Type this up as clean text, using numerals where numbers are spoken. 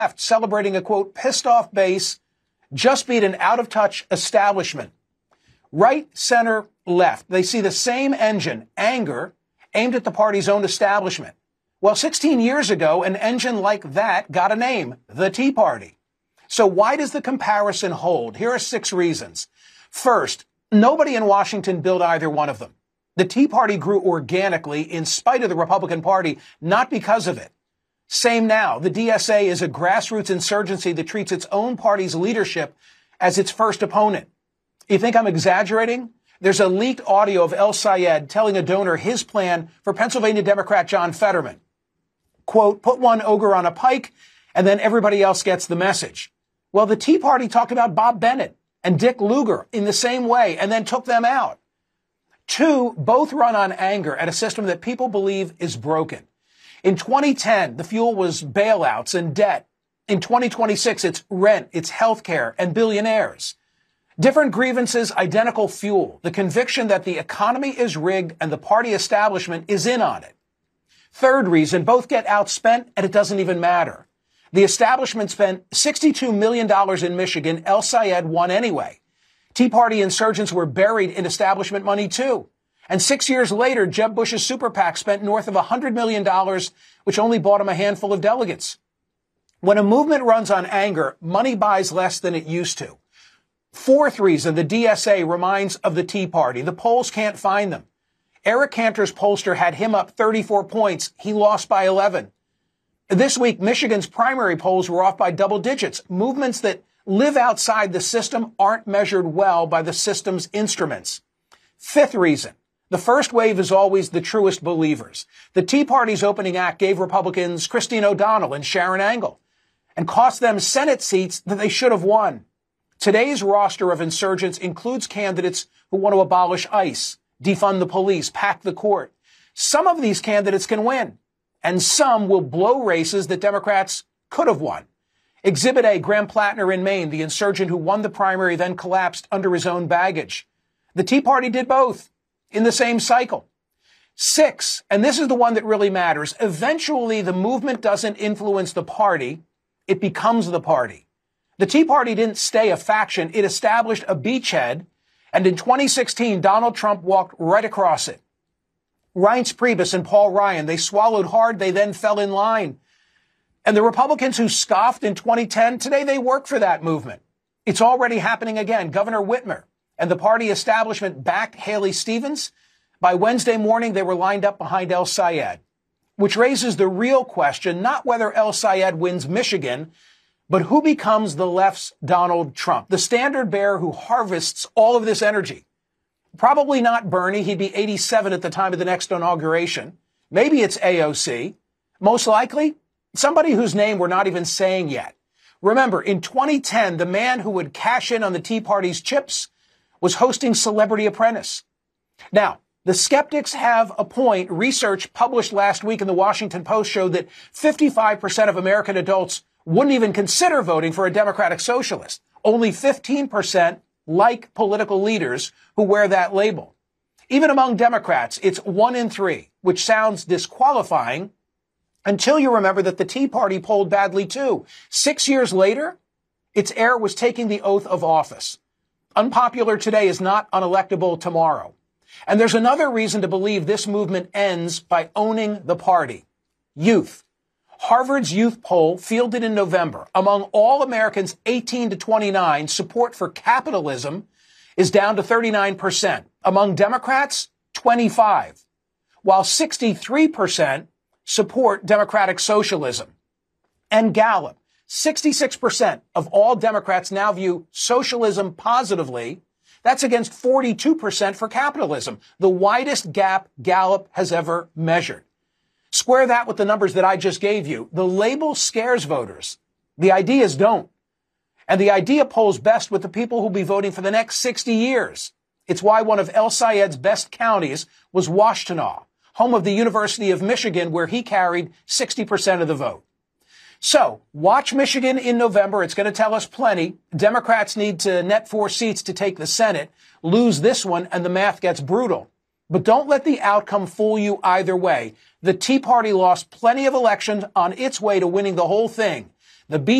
celebrating a, quote, pissed off base just beat an out-of-touch establishment. Right, center, left. They see the same engine, anger, aimed at the party's own establishment. Well, 16 years ago, an engine like that got a name, the Tea Party. So why does the comparison hold? Here are 6 reasons. First, nobody in Washington built either one of them. The Tea Party grew organically in spite of the Republican Party, not because of it. Same now. The DSA is a grassroots insurgency that treats its own party's leadership as its first opponent. You think I'm exaggerating? There's a leaked audio of El Sayed telling a donor his plan for Pennsylvania Democrat John Fetterman. Quote, put one ogre on a pike, and then everybody else gets the message. Well, the Tea Party talked about Bob Bennett and Dick Lugar in the same way and then took them out. 2, both run on anger at a system that people believe is broken. In 2010, the fuel was bailouts and debt. In 2026, it's rent, it's health care, and billionaires. Different grievances, identical fuel. The conviction that the economy is rigged and the party establishment is in on it. 3rd reason, both get outspent and it doesn't even matter. The establishment spent $62 million in Michigan. El Sayed won anyway. Tea Party insurgents were buried in establishment money too. And 6 years later, Jeb Bush's super PAC spent north of $100 million, which only bought him a handful of delegates. When a movement runs on anger, money buys less than it used to. 4th reason, the DSA reminds of the Tea Party. The polls can't find them. Eric Cantor's pollster had him up 34 points. He lost by 11. This week, Michigan's primary polls were off by double digits. Movements that live outside the system aren't measured well by the system's instruments. 5th reason, the first wave is always the truest believers. The Tea Party's opening act gave Republicans Christine O'Donnell and Sharon Angle and cost them Senate seats that they should have won. Today's roster of insurgents includes candidates who want to abolish ICE, defund the police, pack the court. Some of these candidates can win, and some will blow races that Democrats could have won. Exhibit A, Graham Plattner in Maine, the insurgent who won the primary then collapsed under his own baggage. The Tea Party did both in the same cycle. 6, and this is the one that really matters, eventually the movement doesn't influence the party, it becomes the party. The Tea Party didn't stay a faction, it established a beachhead, and in 2016, Donald Trump walked right across it. Reince Priebus and Paul Ryan, they swallowed hard, they then fell in line. And the Republicans who scoffed in 2010, today they work for that movement. It's already happening again. Governor Whitmer and the party establishment backed Haley Stevens. By Wednesday morning, they were lined up behind El Sayed, which raises the real question, not whether El Sayed wins Michigan, but who becomes the left's Donald Trump, the standard bearer who harvests all of this energy. Probably not Bernie. He'd be 87 at the time of the next inauguration. Maybe it's AOC. Most likely, somebody whose name we're not even saying yet. Remember, in 2010, the man who would cash in on the Tea Party's chips was hosting Celebrity Apprentice. Now, the skeptics have a point. Research published last week in the Washington Post showed that 55% of American adults wouldn't even consider voting for a Democratic socialist. Only 15% like political leaders who wear that label. Even among Democrats, it's 1 in 3, which sounds disqualifying until you remember that the Tea Party polled badly too. 6 years later, its heir was taking the oath of office. Unpopular today is not unelectable tomorrow. And there's another reason to believe this movement ends by owning the party. Youth. Harvard's youth poll, fielded in November, among all Americans 18 to 29, support for capitalism is down to 39%. Among Democrats, 25%, while 63% support democratic socialism. And Gallup, 66% of all Democrats now view socialism positively. That's against 42% for capitalism, the widest gap Gallup has ever measured. Square that with the numbers that I just gave you. The label scares voters. The ideas don't. And the idea polls best with the people who'll be voting for the next 60 years. It's why one of El Sayed's best counties was Washtenaw, home of the University of Michigan, where he carried 60% of the vote. So, watch Michigan in November. It's going to tell us plenty. Democrats need to net 4 seats to take the Senate, lose this one, and the math gets brutal. But don't let the outcome fool you either way. The Tea Party lost plenty of elections on its way to winning the whole thing. The